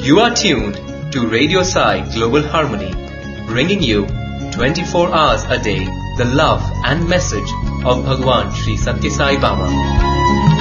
You are tuned to Radio Sai Global Harmony, bringing you 24 hours a day the love and message of Bhagwan Sri Satya Sai Baba.